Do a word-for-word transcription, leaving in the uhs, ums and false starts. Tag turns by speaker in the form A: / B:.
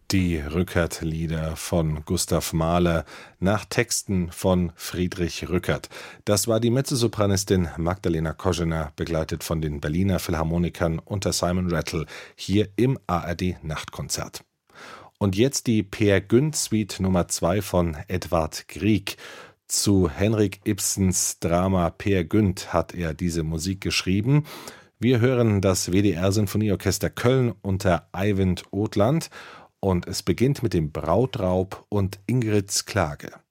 A: Die Rückert-Lieder von Gustav Mahler nach Texten von Friedrich Rückert. Das war die Mezzosopranistin Magdalena Koschener, begleitet von den Berliner Philharmonikern unter Simon Rattle, hier im A R D-Nachtkonzert. Und jetzt die Peer Gynt Suite Nummer zwei von Edvard Grieg. Zu Henrik Ibsens Drama Peer Gynt hat er diese Musik geschrieben. Wir hören das W D R-Sinfonieorchester Köln unter Eivind Othland. Und es beginnt mit dem Brautraub und Ingrids Klage.